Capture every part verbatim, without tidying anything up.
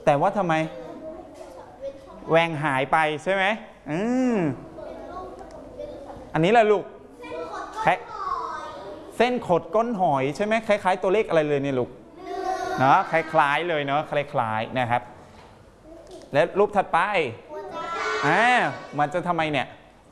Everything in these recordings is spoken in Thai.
แต่ว่าทำไมแหว่งหายไปใช่ไหมอืมอันนี้แหละลูกเส้นขดก้นหอยใช่ไหมคล้ายๆตัวเลขอะไรเลยเนี่ยลูกเนาะคล้ายๆเลยเนาะคล้ายๆนะครับและรูปถัดไปอ่ามันจะทำไมเนี่ย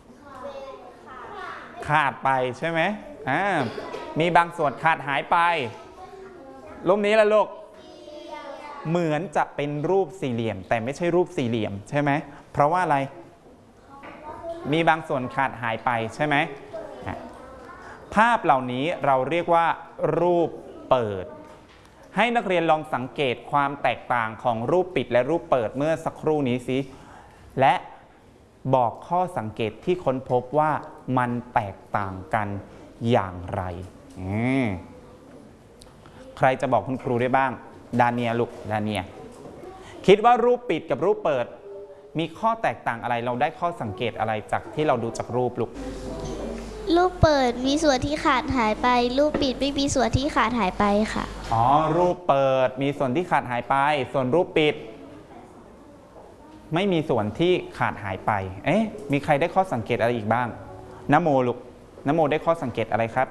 ขาดไปใช่ไหมอ่ามีบางส่วนขาดหายไปรูปนี้ละลูกเหมือนจะเป็นรูปสี่เหลี่ยมแต่ไม่ใช่รูปสี่เหลี่ยมใช่ไหมเพราะว่าอะไรมีบางส่วนขาดหายไปใช่ไหมภาพเหล่านี้เราเรียกว่ารูปเปิดให้นักเรียนลองสังเกตความแตกต่างของรูปปิดและรูปเปิดเมื่อสักครู่นี้สิและบอกข้อสังเกตที่ค้นพบว่ามันแตกต่างกันอย่างไรใครจะบอกคุณครูได้บ้างดาเนียลูกดาเนียคิดว่ารูปปิดกับรูปเปิดมีข้อแตกต่างอะไรเราได้ข้อสังเกตอะไรจากที่เราดูจากรูปลูกรูปเปิดมีส่วนที่ขาดหายไปรูปปิดไม่มีส่วนที่ขาดหายไปค่ะอ๋อรูปเปิดมีส่วนที่ขาดหายไปส่วนรูปปิดไม่มีส่วนที่ขาดหายไปเอ๊ะมีใครได้ข้อสังเกตอะไรอีกบ้างนโมลูกนโมได้ข้อสังเกตอะไรครับ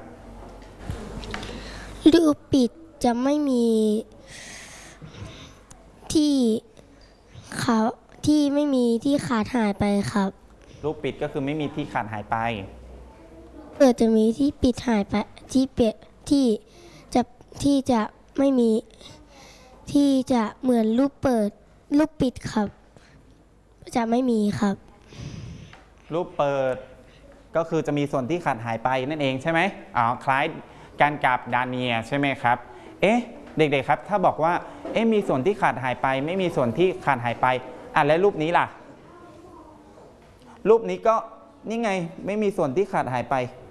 รูปปิดจะไม่มีที่เขาที่ไม่มีที่ขาดหายไปครับรูปปิดก็คือไม่มีที่ขาดหายไปเปิดจะมีที่ปิดหายไปที่เปียที่จะที่จะไม่มีที่จะเหมือนรูปเปิดรูปปิดครับจะไม่มีครับรูปเปิดก็คือจะมีส่วนที่ขาดหายไปนั่นเองใช่ไหมอ๋อคล้ายกันกับดาเนียใช่ไหมครับเอ๊ะเด็กๆครับถ้าบอกว่าเอ๊ะมีส่วนที่ขาดหายไปไม่มีส่วนที่ขาดหายไปอ่ะแล้วรูปนี้ล่ะรูปนี้ก็นี่ไงไม่มีส่วนที่ขาดหายไป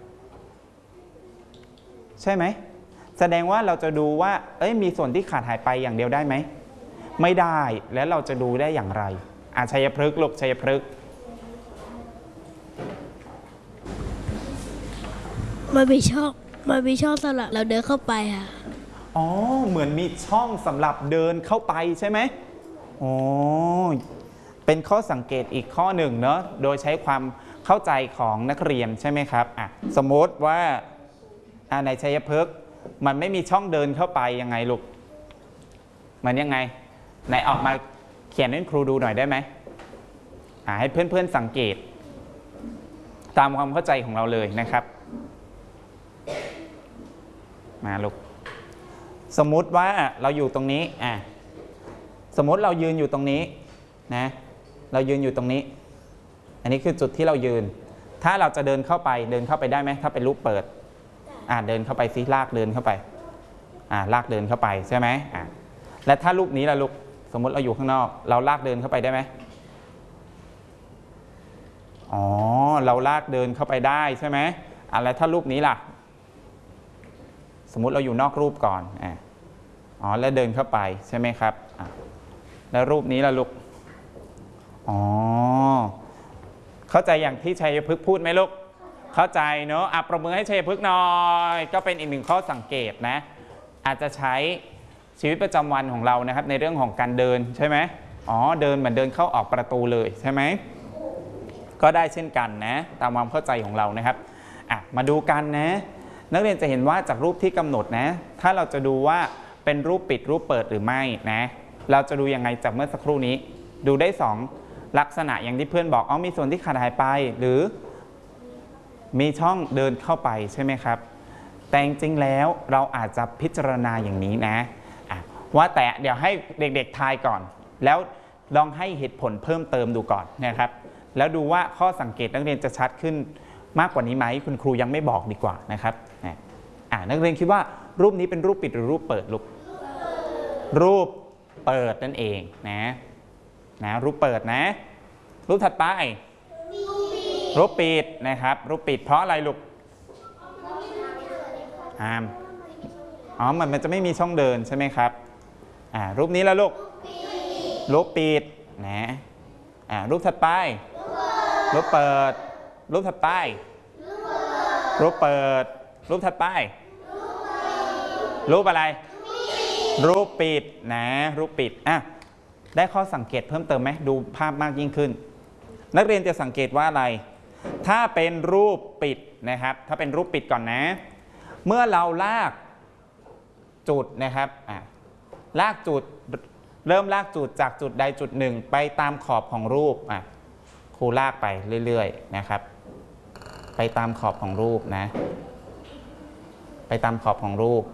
ใช่ไหมแสดงว่าเราจะดูว่าเอ้ยมีส่วนที่ขาดหายไปอย่างเดียวได้ไหมไม่ได้แล้วเราจะดูได้อย่างไรอ่ะชัยพฤกษ์ลูกชัยพฤกษ์มันมีช่องมันมีช่องสำหรับเราเดินเข้าไปค่ะอ๋อเหมือนมีช่องสำหรับเดินเข้าไปใช่ไหมอ๋อเป็นข้อสังเกตอีกข้อหนึ่งเนาะโดยใช้ความเข้าใจของนักเรียนใช่ไหมครับอ่ะสมมติว่าในชัยพฤกษ์มันไม่มีช่องเดินเข้าไปยังไงลูกมันยังไงไหนออกมาเขียนให้ครูดูหน่อยได้ไหมอ่ะให้เพื่อนๆสังเกตตามความเข้าใจของเราเลยนะครับมาลูกสมมุติว่าเราอยู่ตรงนี้อ่ะสมมติเรายืนอยู่ตรงนี้นะเรายืนอยู่ตรงนี้อันนี้คือจุดที่เรายืนถ้าเราจะเดินเข้าไปเดินเข้าไปได้ไหมถ้าเป็นรูปเปิดอ่าเดินเข้าไปซิลากเดินเข้าไปอ่าลากเดินเข้าไปใช่ไหมอ่าและถ้ารูปนี้ล่ะลูกสมมติเราอยู่ข้างนอกเราลากเดินเข้าไปได้ไหมอ๋อเราลากเดินเข้าไปได้ใช่ไหมอ่าแล้วถ้ารูปนี้ล่ะสมมุติเราอยู่นอกรูปก่อนอ่าอ๋อแล้วเดินเข้าไปใช่ไหมครับอ่าแล้วรูปนี้ล่ะลูกอ๋อเข้าใจอย่างที่ชัยพฤกษ์พูดไหมลูกเข้าใจเนอะอ่ะประมือให้ชัยพฤกษ์หน่อยก็เป็นอีกหนึ่งข้อสังเกตนะอาจจะใช้ชีวิตประจำวันของเรานะครับในเรื่องของการเดินใช่ไหมอ๋อเดินเหมือนเดินเข้าออกประตูเลยใช่ไหมก็ได้เช่นกันนะตามความเข้าใจของเรานะครับอ่ะมาดูกันนะนักเรียนจะเห็นว่าจากรูปที่กำหนดนะถ้าเราจะดูว่าเป็นรูปปิดรูปเปิดหรือไม่นะเราจะดูยังไงจากเมื่อสักครู่นี้ดูได้สองลักษณะอย่างที่เพื่อนบอกอ๋อมีส่วนที่ขาดหายไปหรือมีช่องเดินเข้าไปใช่ไหมครับแต่จริงๆแล้วเราอาจจะพิจารณาอย่างนี้นะะว่าแต่เดี๋ยวให้เด็กๆทายก่อนแล้วลองให้เหตุผลเพิ่มเติมดูก่อนนะครับแล้วดูว่าข้อสังเกตนักเรียนจะชัดขึ้นมากกว่านี้ไหมคุณครูยังไม่บอกดีกว่านะครับอ่านักเรียนคิดว่ารูปนี้เป็นรูปปิดหรือรูปเปิดลูกรูปเปิดนั่นเองนะนะรูปเปิดนะรูปถัดไปรูปปิดนะครับรูปปิดเพราะอะไรลูกอ่าอ๋อมันมันจะไม่มีช่องเดินใช่ไหมครับอ่ารูปนี้แล้วลูกรูปปิดนะอ่ารูปถัดไปรูปเปิดรูปถัดไปรูปเปิดรูปถัดไปรูปอะไรรูปปิดนะรูปปิดอ่ะได้ข้อสังเกตเพิ่มเติมไหมดูภาพมากยิ่งขึ้น นักเรียนจะสังเกตว่าอะไรถ้าเป็นรูปปิดนะครับถ้าเป็นรูปปิดก่อนนะเมื่อเราลากจุดนะครับอ่ะลากจุดเริ่มลากจุดจากจุดใดจุดหนึ่งไปตามขอบของรูปอ่ะครูลากไปเรื่อยๆนะครับไปตามขอบของรูปนะไปตามขอบของรูป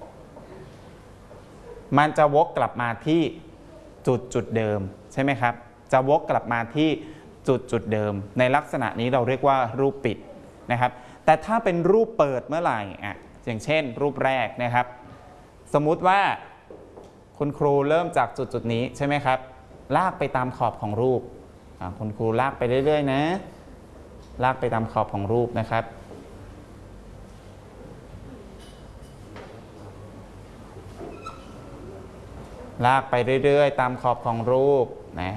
มันจะวกกลับมาที่จุดจุดเดิมใช่ไหมครับจะวกกลับมาที่จุดจุดเดิมในลักษณะนี้เราเรียกว่ารูปปิดนะครับแต่ถ้าเป็นรูปเปิดเมื่อไหร่อ่ะอย่างเช่นรูปแรกนะครับสมมุติว่าคุณครูเริ่มจากจุดจุดนี้ใช่ไหมครับลากไปตามขอบของรูปคุณครูลากไปเรื่อยๆนะลากไปตามขอบของรูปนะครับลากไปเรื่อยๆตามขอบของรูปนะ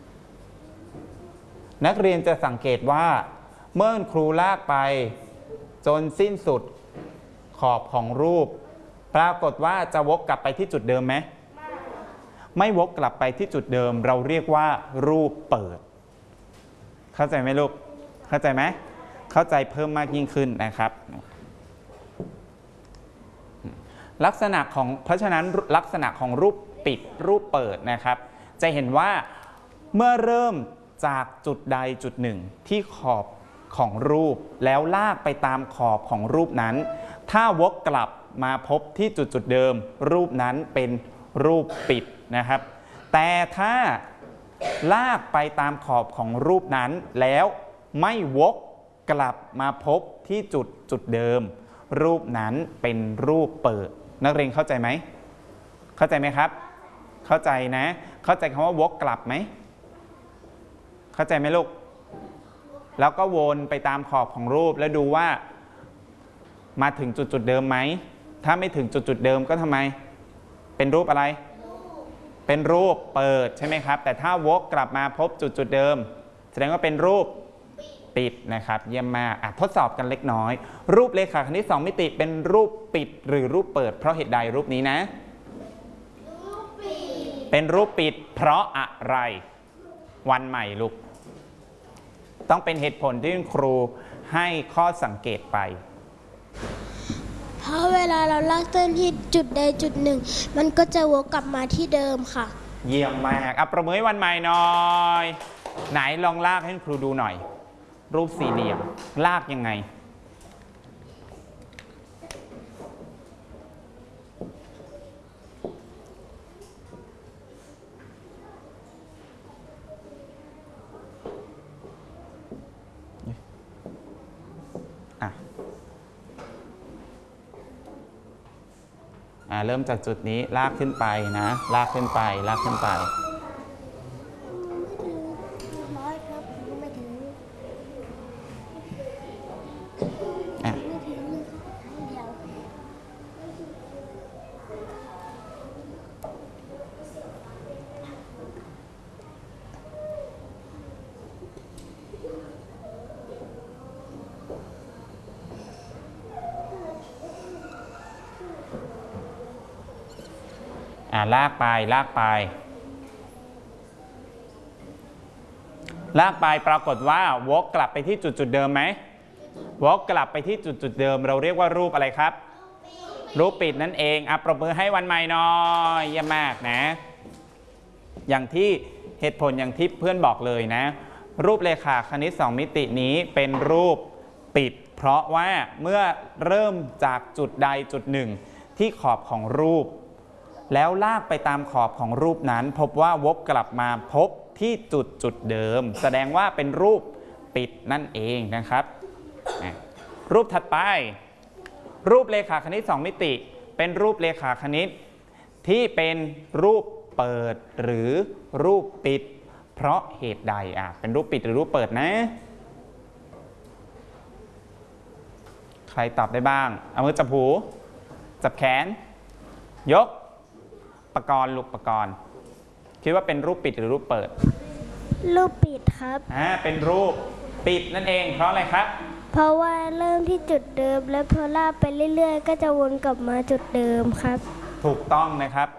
นักเรียนจะสังเกตว่าเมื่อครูลากไปจนสิ้นสุดขอบของรูปปรากฏว่าจะวกกลับไปที่จุดเดิมไหมไม่วกกลับไปที่จุดเดิมเราเรียกว่ารูปเปิดเข้าใจไหมลูกเข้าใจไหมเข้าใจเพิ่มมากยิ่งขึ้นนะครับลักษณะของเพราะฉะนั้นลักษณะของรูปปิดรูปเปิดนะครับจะเห็นว่าเมื่อเริ่มจากจุดใดจุดหนึ่งที่ขอบของรูปแล้วลากไปตามขอบของรูปนั้นถ้าวกกลับมาพบที่จุดจุดเดิมรูปนั้นเป็นรูปปิดนะครับแต่ถ้าลากไปตามขอบของรูปนั้นแล้วไม่วกกลับมาพบที่จุดจุดเดิมรูปนั้นเป็นรูปเปิดนักเรียนเข้าใจไหมเข้าใจไหมครับเข้าใจนะเข้าใจคำว่าวกกลับไหมเข้าใจไหมลูกแล้วก็วนไปตามขอบของรูปแล้วดูว่ามาถึงจุดจุดเดิมไหมถ้าไม่ถึงจุดจุดเดิมก็ทำไมเป็นรูปอะไรเป็นรูปเปิดใช่ไหมครับแต่ถ้าวกกลับมาพบจุดจุดเดิมแสดงว่าเป็นรูปปิดนะครับเยี่ยมมากทดสอบกันเล็กน้อยรูปเรขาคณิตสองมิติเป็นรูปปิดหรือรูปเปิดเพราะเหตุใดรูปนี้นะเป็นรูปปิดเพราะอะไรวันใหม่ลูกต้องเป็นเหตุผลที่ครูให้ข้อสังเกตไปเพราะเวลาเราลากเส้นที่จุดใดจุดหนึ่งมันก็จะวกกลับมาที่เดิมค่ะเยี่ยมมากอ่ะประเมินวันใหม่หน่อยไหนลองลากให้ครูดูหน่อยรูปสี่เหลี่ยมลากยังไงเริ่มจากจุดนี้ลากขึ้นไปนะลากขึ้นไปลากขึ้นไปลากไปลากไปลากไปปรากฏว่าวกกลับไปที่จุดจุดเดิมไหมวกกลับไปที่จุดจุดเดิมเราเรียกว่ารูปอะไรครับรูปปิดนั่นเองอ่ะปรบมือให้วันใหม่หน่อยเยี่ยมมากนะอย่างที่เหตุผลอย่างที่เพื่อนบอกเลยนะรูปเรขาคณิตสองมิตินี้เป็นรูปปิดเพราะว่าเมื่อเริ่มจากจุดใดจุดหนึ่งที่ขอบของรูปแล้วลากไปตามขอบของรูปนั้นพบว่าวกกลับมาพบที่จุดจุดเดิมแสดงว่าเป็นรูปปิดนั่นเองนะครับรูปถัดไปรูปเรขาคณิตสองมิติเป็นรูปเรขาคณิตที่เป็นรูปเปิดหรือรูปปิดเพราะเหตุใดอ่ะเป็นรูปปิดหรือรูปเปิดนะใครตอบได้บ้างเอามือจับหูจับแขนยกปกรณ์ลูกปกรณ์คิดว่าเป็นรูปปิดหรือรูปเปิดรูปปิดครับอ่าเป็นรูปปิดนั่นเองเพราะอะไรครับเพราะว่าเริ่มที่จุดเดิมแล้วพอลากไปเรื่อยๆก็จะวนกลับมาจุดเดิมครับถูกต้องนะครับ